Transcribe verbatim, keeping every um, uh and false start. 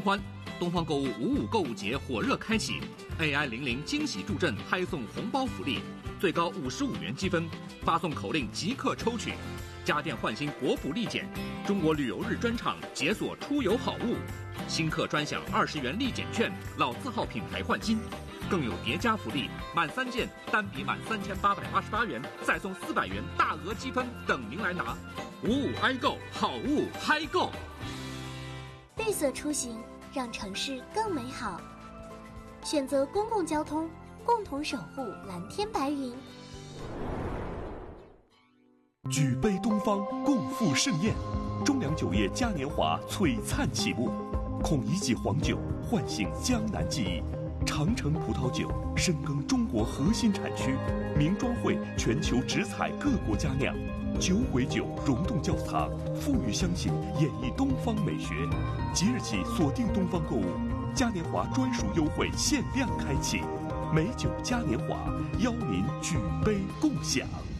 狂欢。东方购物五五购物节火热开启 ，A I 零零惊喜助阵拍送红包福利，最高五十五元积分，发送口令即刻抽取。家电换新国补立减，中国旅游日专场解锁出游好物，新客专享二十元立减券，老字号品牌换新。更有叠加福利，满三件单笔满三千八百八十八元，再送四百元大额积分等您来拿。五五 i 购，好物嗨购。 绿色出行，让城市更美好。选择公共交通，共同守护蓝天白云。 举杯东方，共赴盛宴。中粮酒业嘉年华璀璨启幕，孔乙己黄酒唤醒江南记忆。长城葡萄酒深耕中国核心产区，名庄会全球直采各国佳酿，酒鬼酒溶洞窖藏，富裕相信演绎东方美学。即日起锁定东方购物，嘉年华专属优惠限量开启，美酒嘉年华邀您举杯共享。